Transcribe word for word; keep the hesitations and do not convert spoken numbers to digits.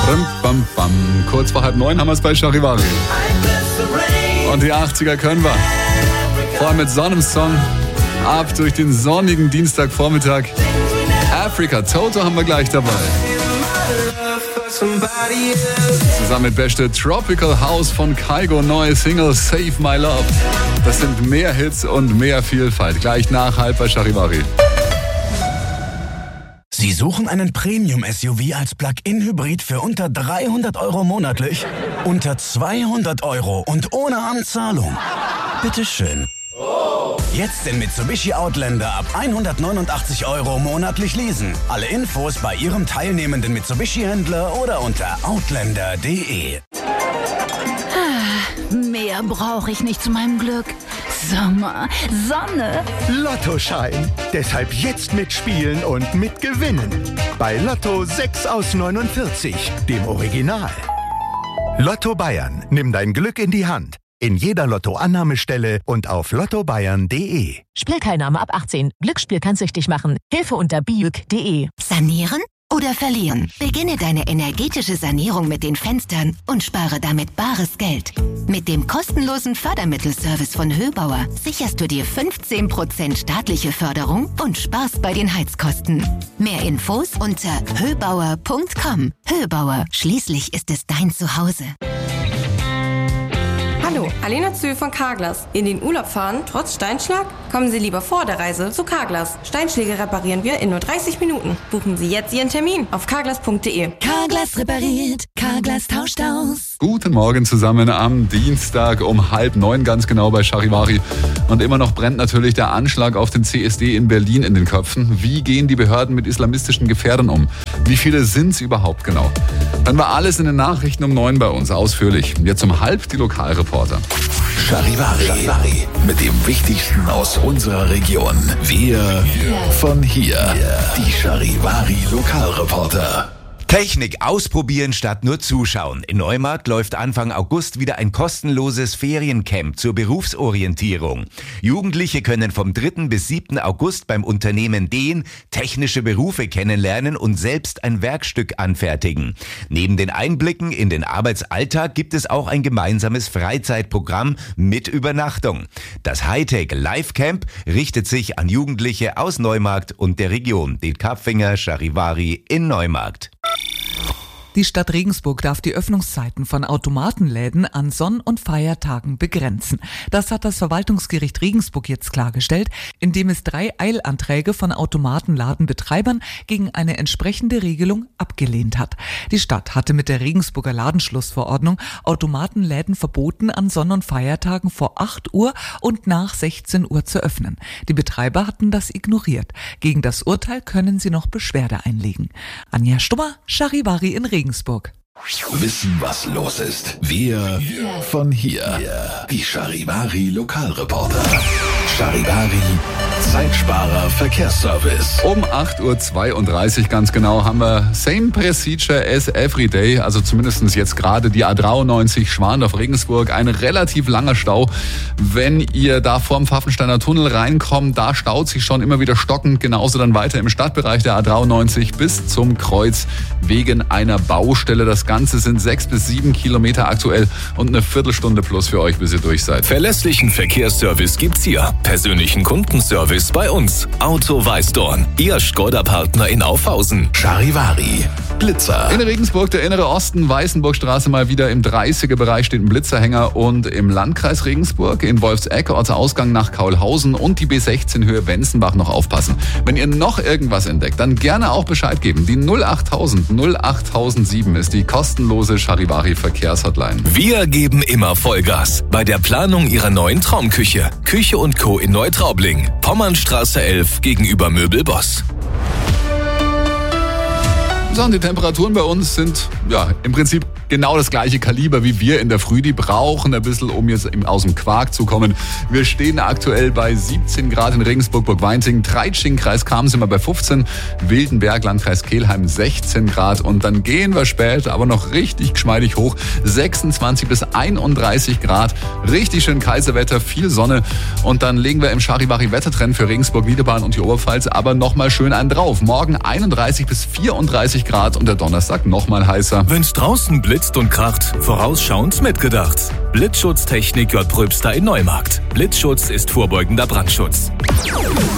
Bam, bam, bam. Kurz vor halb neun haben wir es bei Charivari. Und die achtziger können wir. Vor allem mit Sonnensong. Ab durch den sonnigen Dienstagvormittag. Africa Toto haben wir gleich dabei. Zusammen mit beste Tropical House von Kygo, neue Single Save My Love. Das sind mehr Hits und mehr Vielfalt. Gleich nach halb bei Charivari. Sie suchen einen Premium-S U V als Plug-in-Hybrid für unter dreihundert Euro monatlich? Unter zweihundert Euro und ohne Anzahlung? Bitteschön. Jetzt den Mitsubishi Outlander ab hundertneunundachtzig Euro monatlich leasen. Alle Infos bei Ihrem teilnehmenden Mitsubishi-Händler oder unter outlander punkt de. Mehr brauche ich nicht zu meinem Glück. Sommer, Sonne. Lottoschein. Deshalb jetzt mitspielen und mitgewinnen. Bei Lotto sechs aus neunundvierzig, dem Original. Lotto Bayern. Nimm dein Glück in die Hand. In jeder Lotto-Annahmestelle und auf lotto bayern punkt de. Spielteilnahme ab achtzehn. Glücksspiel kann süchtig machen. Hilfe unter biuk punkt de. Sanieren oder verlieren? Beginne deine energetische Sanierung mit den Fenstern und spare damit bares Geld. Mit dem kostenlosen Fördermittelservice von Höbauer sicherst du dir fünfzehn Prozent staatliche Förderung und sparst bei den Heizkosten. Mehr Infos unter höbauer punkt com. Höbauer, schließlich ist es dein Zuhause. Hallo, Alena Zühl von Carglass. In den Urlaub fahren, trotz Steinschlag? Kommen Sie lieber vor der Reise zu Carglass. Steinschläge reparieren wir in nur dreißig Minuten. Buchen Sie jetzt Ihren Termin auf carglass punkt de. Carglass repariert, Carglass tauscht aus. Guten Morgen zusammen am Dienstag um halb neun, ganz genau bei Charivari. Und immer noch brennt natürlich der Anschlag auf den C S D in Berlin in den Köpfen. Wie gehen die Behörden mit islamistischen Gefährdern um? Wie viele sind es überhaupt genau? Dann war alles in den Nachrichten um neun bei uns, ausführlich. Jetzt um halb die Lokalreporter. Charivari, Charivari, mit dem Wichtigsten aus unserer Region. Wir von hier. Die Charivari Lokalreporter. Technik ausprobieren statt nur zuschauen. In Neumarkt läuft Anfang August wieder ein kostenloses Feriencamp zur Berufsorientierung. Jugendliche können vom dritten bis siebten August beim Unternehmen Dehn technische Berufe kennenlernen und selbst ein Werkstück anfertigen. Neben den Einblicken in den Arbeitsalltag gibt es auch ein gemeinsames Freizeitprogramm mit Übernachtung. Das Hightech Live Camp richtet sich an Jugendliche aus Neumarkt und der Region. Den Karpfinger Charivari in Neumarkt. Die Stadt Regensburg darf die Öffnungszeiten von Automatenläden an Sonn- und Feiertagen begrenzen. Das hat das Verwaltungsgericht Regensburg jetzt klargestellt, indem es drei Eilanträge von Automatenladenbetreibern gegen eine entsprechende Regelung abgelehnt hat. Die Stadt hatte mit der Regensburger Ladenschlussverordnung Automatenläden verboten, an Sonn- und Feiertagen vor acht Uhr und nach sechzehn Uhr zu öffnen. Die Betreiber hatten das ignoriert. Gegen das Urteil können sie noch Beschwerde einlegen. Anja Stummer, Charivari in Regensburg. Regensburg. Wissen, was los ist. Wir von hier. Die Charivari Lokalreporter. Charivari Zeitsparer Verkehrsservice. Um acht Uhr zweiunddreißig ganz genau haben wir Same Procedure as every day, also zumindest jetzt gerade die A dreiundneunzig Schwandorf-Regensburg. Ein relativ langer Stau. Wenn ihr da vorm Pfaffensteiner Tunnel reinkommt, da staut sich schon immer wieder stockend. Genauso dann weiter im Stadtbereich der A dreiundneunzig bis zum Kreuz wegen einer Baustelle. Das Ganze sind sechs bis sieben Kilometer aktuell und eine Viertelstunde plus für euch, bis ihr durch seid. Verlässlichen Verkehrsservice gibt's hier. Persönlichen Kundenservice bei uns. Auto Weißdorn, Ihr Skoda-Partner in Aufhausen. Charivari, Blitzer. In Regensburg, der innere Osten, Weißenburgstraße mal wieder im dreißiger-Bereich steht ein Blitzerhänger und im Landkreis Regensburg, in Wolfsegg, Ortsausgang nach Kaulhausen und die B sechzehn Höhe Wenzenbach noch aufpassen. Wenn ihr noch irgendwas entdeckt, dann gerne auch Bescheid geben. Die null achttausend null achttausendsieben ist die kostenlose Charivari Verkehrshotline. Wir geben immer Vollgas bei der Planung Ihrer neuen Traumküche. Küche und Co. in Neutraubling. Pommernstraße elf gegenüber Möbelboss. So, und die Temperaturen bei uns sind ja im Prinzip genau das gleiche Kaliber wie wir in der Früh. Die brauchen ein bisschen, um jetzt aus dem Quark zu kommen. Wir stehen aktuell bei siebzehn Grad in Regensburg, Burg-Weinzing, Treitsching, Kreis Cham sind wir bei fünfzehn, Wildenberg, Landkreis Kelheim sechzehn Grad und dann gehen wir später aber noch richtig geschmeidig hoch, sechsundzwanzig bis einunddreißig Grad, richtig schön Kaiserwetter, viel Sonne und dann legen wir im Charivari-Wettertrend für Regensburg, Niederbayern und die Oberpfalz aber nochmal schön einen drauf. Morgen einunddreißig bis vierunddreißig Grad und der Donnerstag nochmal heißer. Wenn's draußen blitzt und kracht, vorausschauend mitgedacht. Blitzschutztechnik J. Pröbster in Neumarkt. Blitzschutz ist vorbeugender Brandschutz.